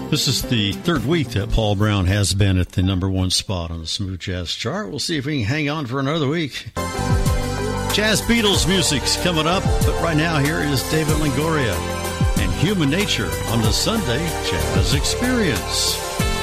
This is the third week that Paul Brown has been at the number one spot on the Smooth Jazz chart. We'll see if we can hang on for another week. Jazz Beatles music's coming up, but right now here is David Longoria and Human Nature on the Sunday Jazz Experience.